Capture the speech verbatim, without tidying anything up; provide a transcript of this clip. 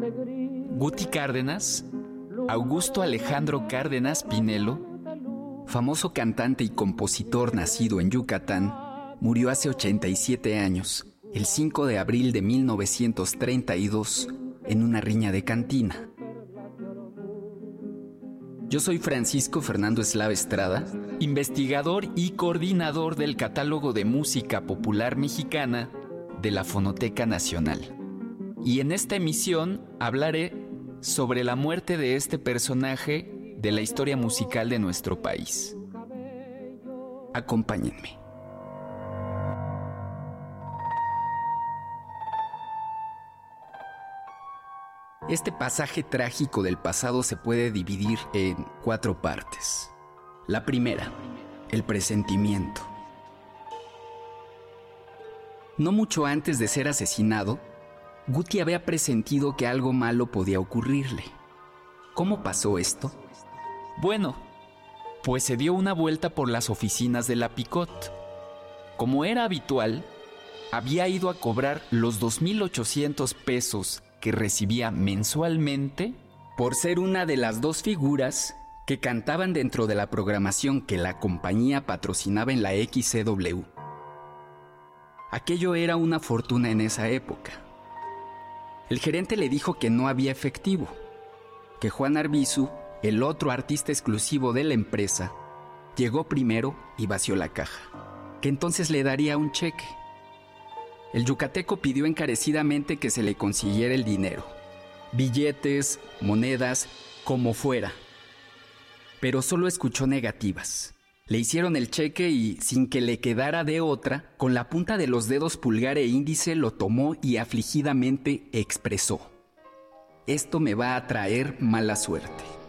Guti Cárdenas, Augusto Alejandro Cárdenas Pinelo, famoso cantante y compositor nacido en Yucatán, murió hace ochenta y siete años, el cinco de abril de mil novecientos treinta y dos, en una riña de cantina. Yo soy Francisco Fernando Eslava Estrada, investigador y coordinador del Catálogo de Música Popular Mexicana de la Fonoteca Nacional. Y en esta emisión hablaré sobre la muerte de este personaje de la historia musical de nuestro país. Acompáñenme. Este pasaje trágico del pasado se puede dividir en cuatro partes. La primera, el presentimiento. No mucho antes de ser asesinado, Guti había presentido que algo malo podía ocurrirle. ¿Cómo pasó esto? Bueno, pues se dio una vuelta por las oficinas de la Picot. Como era habitual, había ido a cobrar los dos mil ochocientos pesos que recibía mensualmente por ser una de las dos figuras que cantaban dentro de la programación que la compañía patrocinaba en la X C W. Aquello era una fortuna en esa época. El gerente le dijo que no había efectivo, que Juan Arbizu, el otro artista exclusivo de la empresa, llegó primero y vació la caja, que entonces le daría un cheque. El yucateco pidió encarecidamente que se le consiguiera el dinero, billetes, monedas, como fuera. Pero solo escuchó negativas. Le hicieron el cheque y, sin que le quedara de otra, con la punta de los dedos pulgar e índice lo tomó y afligidamente expresó: esto me va a traer mala suerte.